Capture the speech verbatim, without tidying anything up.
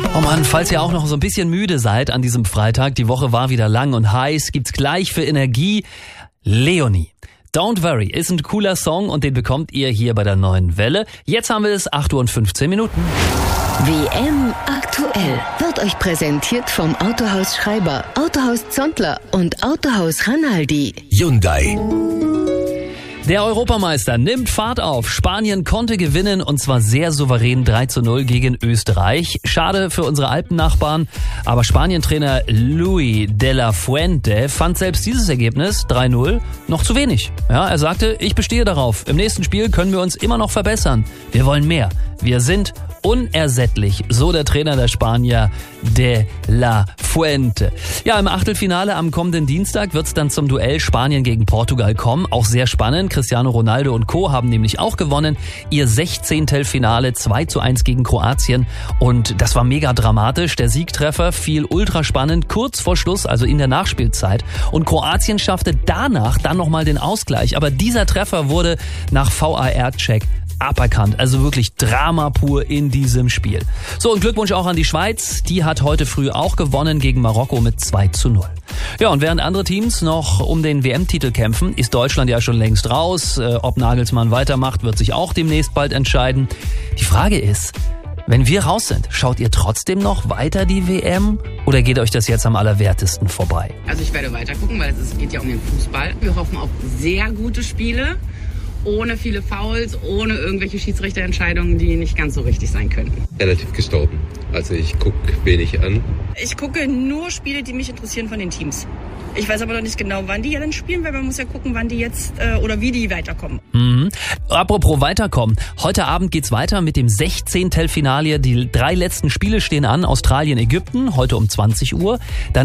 Oh Mann, falls ihr auch noch so ein bisschen müde seid an diesem Freitag, die Woche war wieder lang und heiß, gibt's gleich für Energie Leonie. Don't Worry ist ein cooler Song und den bekommt ihr hier bei der Neuen Welle. Jetzt haben wir es acht Uhr und fünfzehn Minuten. W M aktuell wird euch präsentiert vom Autohaus Schreiber, Autohaus Zontler und Autohaus Ranaldi. Hyundai. Der Europameister nimmt Fahrt auf. Spanien konnte gewinnen und zwar sehr souverän drei zu null gegen Österreich. Schade für unsere Alpennachbarn, aber Spanien-Trainer Luis de la Fuente fand selbst dieses Ergebnis drei null noch zu wenig. Ja, er sagte, ich bestehe darauf. Im nächsten Spiel können wir uns immer noch verbessern. Wir wollen mehr. Wir sind unersättlich, so der Trainer der Spanier de la Fuente. Ja, im Achtelfinale am kommenden Dienstag wird es dann zum Duell Spanien gegen Portugal kommen. Auch sehr spannend. Cristiano Ronaldo und Co. haben nämlich auch gewonnen. Ihr Sechzehntelfinale zwei zu eins gegen Kroatien. Und das war mega dramatisch. Der Siegtreffer fiel ultra spannend kurz vor Schluss, also in der Nachspielzeit. Und Kroatien schaffte danach dann nochmal den Ausgleich. Aber dieser Treffer wurde nach V A R-Check aberkannt. Also wirklich Drama pur in diesem Spiel. So, und Glückwunsch auch an die Schweiz. Die hat heute früh auch gewonnen gegen Marokko mit zwei zu null. Ja, und während andere Teams noch um den W M-Titel kämpfen, ist Deutschland ja schon längst raus. Äh, ob Nagelsmann weitermacht, wird sich auch demnächst bald entscheiden. Die Frage ist, wenn wir raus sind, schaut ihr trotzdem noch weiter die W M oder geht euch das jetzt am allerwertesten vorbei? Also ich werde weiter gucken, weil es geht ja um den Fußball. Wir hoffen auf sehr gute Spiele. Ohne viele Fouls, ohne irgendwelche Schiedsrichterentscheidungen, die nicht ganz so richtig sein könnten. Relativ gestorben. Also ich gucke wenig an. Ich gucke nur Spiele, die mich interessieren von den Teams. Ich weiß aber noch nicht genau, wann die ja dann spielen, weil man muss ja gucken, wann die jetzt äh, oder wie die weiterkommen. Mhm. Apropos weiterkommen. Heute Abend geht's weiter mit dem Sechzehntelfinale. Die drei letzten Spiele stehen an. Australien, Ägypten, heute um zwanzig Uhr. Dann